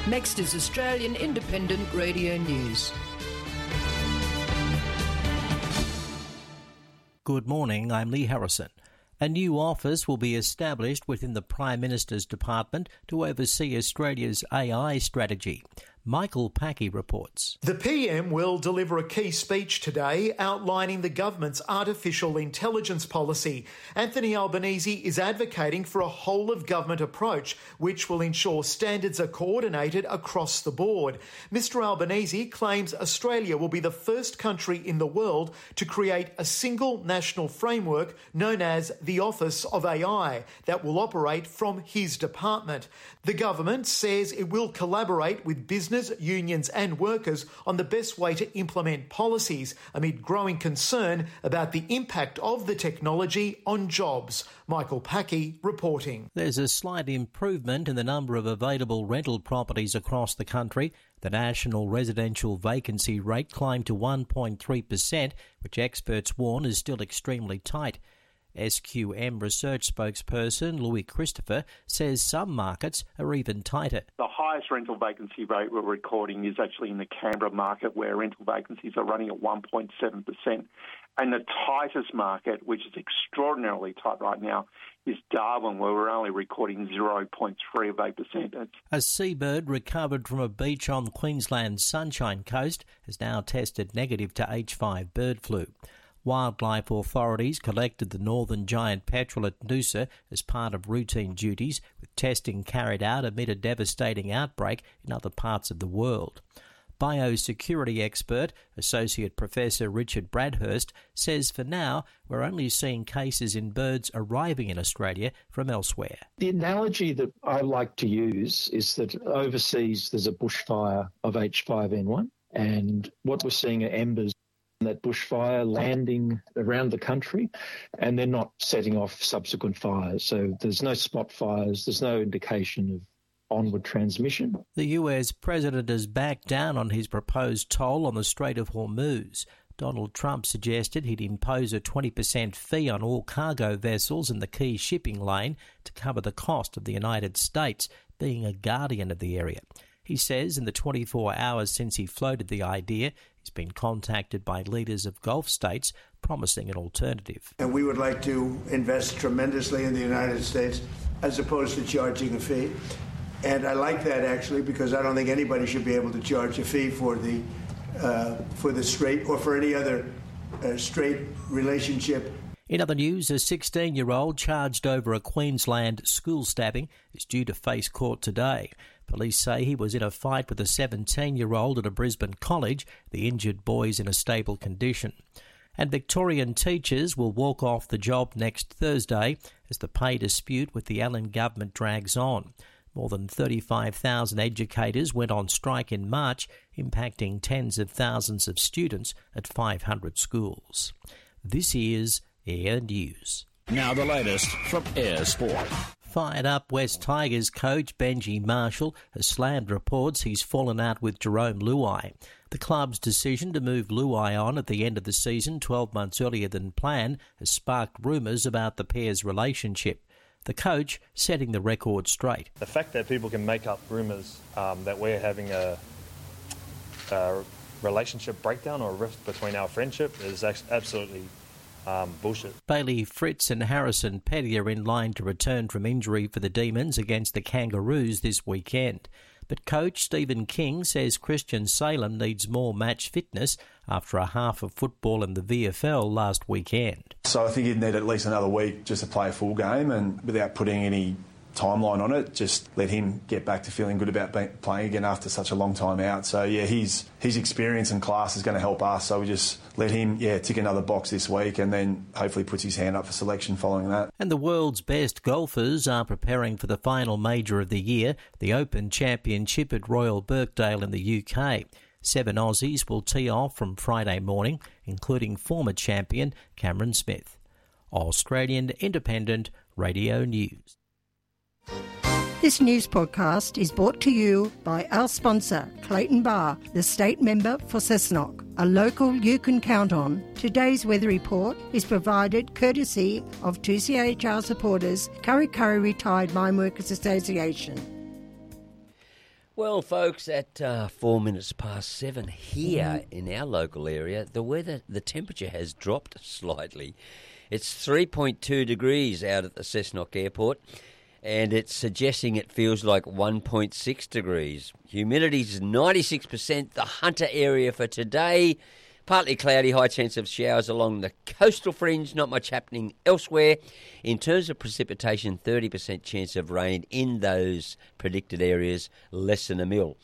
Next is Australian Independent Radio News. Good morning, I'm Lee Harrison. A new office will be established within the Prime Minister's Department to oversee Australia's AI strategy. Michael Packey reports. The PM will deliver a key speech today outlining the government's artificial intelligence policy. Anthony Albanese is advocating for a whole-of-government approach which will ensure standards are coordinated across the board. Mr Albanese claims Australia will be the first country in the world to create a single national framework known as the Office of AI that will operate from his department. The government says it will collaborate with business, unions and workers on the best way to implement policies amid growing concern about the impact of the technology on jobs. Michael Packey reporting. There's a slight improvement in the number of available rental properties across the country. The national residential vacancy rate climbed to 1.3%, which experts warn is still extremely tight. SQM research spokesperson Louis Christopher says some markets are even tighter. The highest rental vacancy rate we're recording is actually in the Canberra market, where rental vacancies are running at 1.7%. And the tightest market, which is extraordinarily tight right now, is Darwin, where we're only recording 0.3%. A seabird recovered from a beach on Queensland's Sunshine Coast has now tested negative to H5 bird flu. Wildlife authorities collected the northern giant petrel at Noosa as part of routine duties, with testing carried out amid a devastating outbreak in other parts of the world. Biosecurity expert, Associate Professor Richard Bradhurst, says for now we're only seeing cases in birds arriving in Australia from elsewhere. The analogy that I like to use is that overseas there's a bushfire of H5N1, and what we're seeing are embers that bushfire landing around the country, and they're not setting off subsequent fires. So there's no spot fires, there's no indication of onward transmission. The US president has backed down on his proposed toll on the Strait of Hormuz. Donald Trump suggested he'd impose a 20% fee on all cargo vessels in the key shipping lane to cover the cost of the United States being a guardian of the area. He says in the 24 hours since he floated the idea, he's been contacted by leaders of Gulf states promising an alternative. And we would like to invest tremendously in the United States as opposed to charging a fee. And I like that, actually, because I don't think anybody should be able to charge a fee for the strait or for any other strait relationship. In other news, a 16-year-old charged over a Queensland school stabbing is due to face court today. Police say he was in a fight with a 17-year-old at a Brisbane college. The injured boy's in a stable condition. And Victorian teachers will walk off the job next Thursday as the pay dispute with the Allen government drags on. More than 35,000 educators went on strike in March, impacting tens of thousands of students at 500 schools. This is Air News. Now the latest from Air Sport. Fired up West Tigers coach Benji Marshall has slammed reports he's fallen out with Jerome Luai. The club's decision to move Luai on at the end of the season 12 months earlier than planned has sparked rumours about the pair's relationship. The coach setting the record straight. The fact that people can make up rumours that we're having a relationship breakdown or a rift between our friendship is absolutely bullshit. Bailey Fritz and Harrison Petty are in line to return from injury for the Demons against the Kangaroos this weekend. But coach Stephen King says Christian Salem needs more match fitness after a half of football in the VFL last weekend. So I think he'd need at least another week just to play a full game, and without putting any timeline on it, just let him get back to feeling good about playing again after such a long time out. So yeah, his experience and class is going to help us, so we just let him tick another box this week and then hopefully puts his hand up for selection following that. And the world's best golfers are preparing for the final major of the year, the Open Championship at Royal Birkdale in the UK. 7 Aussies will tee off from Friday morning, including former champion Cameron Smith. Australian Independent Radio News. This news podcast is brought to you by our sponsor, Clayton Bar, the state member for Cessnock, a local you can count on. Today's weather report is provided courtesy of 2CHR supporters, Kurri Kurri Retired Mine Workers Association. Well, folks, at 4 minutes past 7 here in our local area, the temperature has dropped slightly. It's 3.2 degrees out at the Cessnock Airport, and it's suggesting it feels like 1.6 degrees. Humidity is 96%. The Hunter area for today, partly cloudy, high chance of showers along the coastal fringe, not much happening elsewhere. In terms of precipitation, 30% chance of rain in those predicted areas, less than a mil.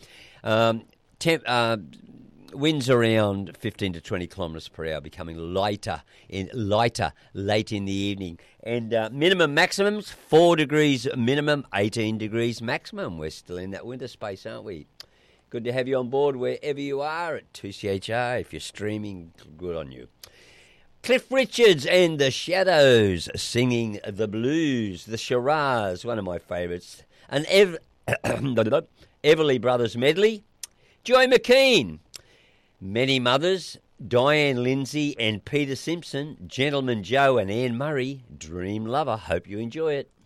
Winds around 15 to 20 kilometres per hour, becoming lighter late in the evening. And minimum maximums, 4 degrees minimum, 18 degrees maximum. We're still in that winter space, aren't we? Good to have you on board wherever you are at 2CHR. If you're streaming, good on you. Cliff Richards and the Shadows singing the blues, the Shiraz, one of my favourites. An Everly Brothers medley. Joy McKean. Many Mothers, Diane Lindsay and Peter Simpson, Gentleman Joe and Anne Murray, Dream Lover. Hope you enjoy it.